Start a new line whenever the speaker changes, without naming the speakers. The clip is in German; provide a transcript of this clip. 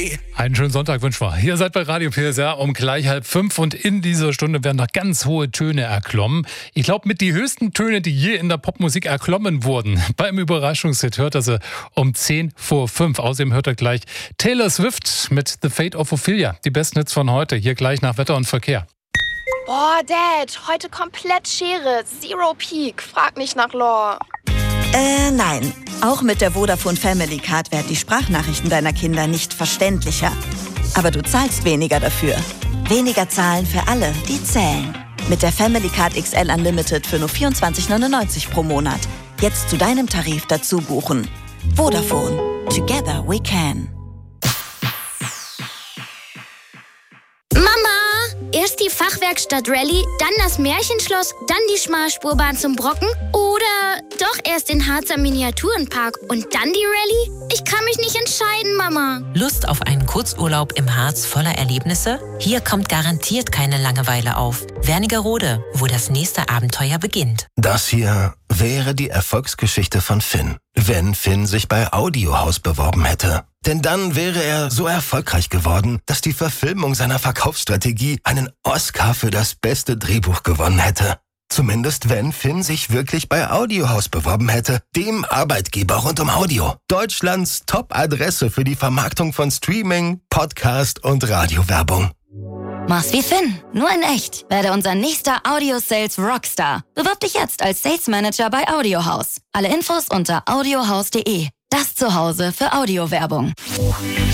Einen schönen Sonntag wünschen wir. Ihr seid bei Radio PSR um gleich 4:30 und in dieser Stunde werden noch ganz hohe Töne erklommen. Ich glaube, mit die höchsten Töne, die je in der Popmusik erklommen wurden. Beim Überraschungshit hört er sie um 5:10. Außerdem hört er gleich Taylor Swift mit The Fate of Ophelia. Die besten Hits von heute, hier gleich nach Wetter und Verkehr.
Boah, Dad, heute komplett Schere, Zero Peak, frag nicht nach Lore.
Nein. Auch mit der Vodafone Family Card werden die Sprachnachrichten deiner Kinder nicht verständlicher. Aber du zahlst weniger dafür. Weniger zahlen für alle, die zählen. Mit der Family Card XL Unlimited für nur 24,99 pro Monat. Jetzt zu deinem Tarif dazu buchen. Vodafone. Together we can.
Erst die Fachwerkstatt Rallye, dann das Märchenschloss, dann die Schmalspurbahn zum Brocken oder doch erst den Harzer Miniaturenpark und dann die Rallye? Ich kann mich nicht entscheiden, Mama.
Lust auf einen Kurzurlaub im Harz voller Erlebnisse? Hier kommt garantiert keine Langeweile auf. Wernigerode, wo das nächste Abenteuer beginnt.
Das hier wäre die Erfolgsgeschichte von Finn, wenn Finn sich bei Audiohaus beworben hätte. Denn dann wäre er so erfolgreich geworden, dass die Verfilmung seiner Verkaufsstrategie einen Oscar für das beste Drehbuch gewonnen hätte. Zumindest wenn Finn sich wirklich bei Audiohaus beworben hätte, dem Arbeitgeber rund um Audio. Deutschlands Top-Adresse für die Vermarktung von Streaming, Podcast und Radiowerbung.
Mach's wie Finn, nur in echt. Werde unser nächster Audio-Sales Rockstar. Bewirb dich jetzt als Sales Manager bei Audiohaus. Alle Infos unter audiohaus.de. Das Zuhause für Audiowerbung.